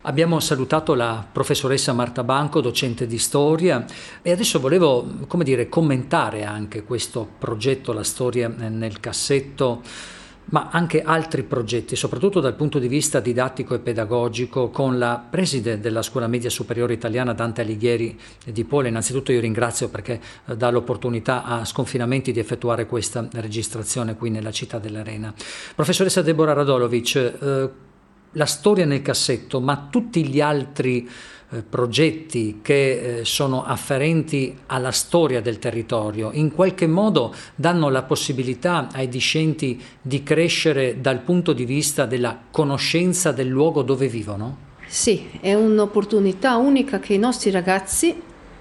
Abbiamo salutato la professoressa Marta Banco, docente di storia, e adesso volevo, commentare anche questo progetto, la storia nel cassetto, ma anche altri progetti, soprattutto dal punto di vista didattico e pedagogico, con la preside della Scuola Media Superiore Italiana Dante Alighieri di Pola. Innanzitutto io ringrazio perché dà l'opportunità a Sconfinamenti di effettuare questa registrazione qui nella città dell'Arena. Professoressa Deborah Radolovic, la storia nel cassetto, ma tutti gli altri progetti che sono afferenti alla storia del territorio, in qualche modo danno la possibilità ai discenti di crescere dal punto di vista della conoscenza del luogo dove vivono? Sì, è un'opportunità unica che i nostri ragazzi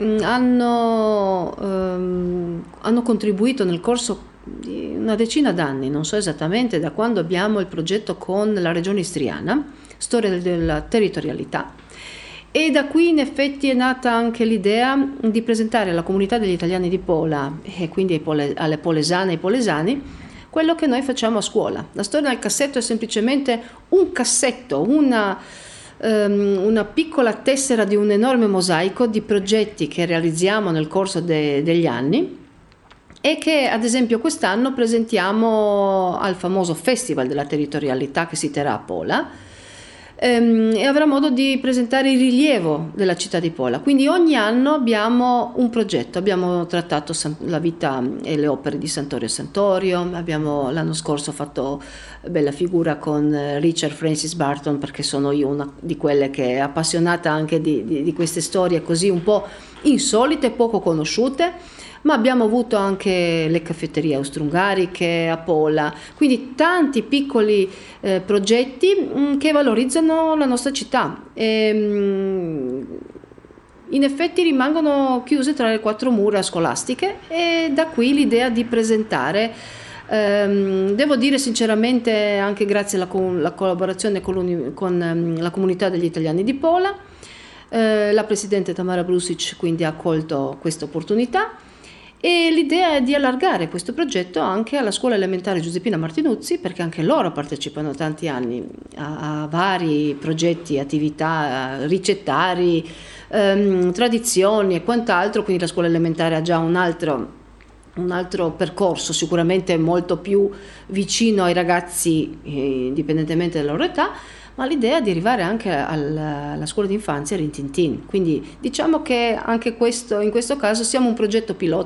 hanno contribuito nel corso di una decina d'anni, non so esattamente da quando abbiamo il progetto con la regione istriana, storia della territorialità, e da qui in effetti è nata anche l'idea di presentare alla comunità degli italiani di Pola e quindi alle polesane e ai polesani quello che noi facciamo a scuola. La storia del cassetto è semplicemente un cassetto, una piccola tessera di un enorme mosaico di progetti che realizziamo nel corso degli anni e che ad esempio quest'anno presentiamo al famoso Festival della Territorialità che si terrà a Pola, e avrà modo di presentare il rilievo della città di Pola. Quindi ogni anno abbiamo un progetto, abbiamo trattato la vita e le opere di Santoro e Santorio, abbiamo l'anno scorso fatto bella figura con Richard Francis Barton, perché sono io una di quelle che è appassionata anche di queste storie così un po' insolite, poco conosciute. Ma abbiamo avuto anche le caffetterie austro-ungariche a Pola, quindi tanti piccoli progetti che valorizzano la nostra città. In effetti rimangono chiuse tra le quattro mura scolastiche e da qui l'idea di presentare, devo dire sinceramente anche grazie alla collaborazione con la comunità degli italiani di Pola, la presidente Tamara Brusic quindi ha accolto questa opportunità. E l'idea è di allargare questo progetto anche alla scuola elementare Giuseppina Martinuzzi, perché anche loro partecipano da tanti anni a vari progetti, attività, ricettari, tradizioni e quant'altro, quindi la scuola elementare ha già un altro percorso sicuramente molto più vicino ai ragazzi indipendentemente dalla loro età, ma l'idea è di arrivare anche alla scuola di infanzia Rintintin. Quindi diciamo che anche in questo caso siamo un progetto pilota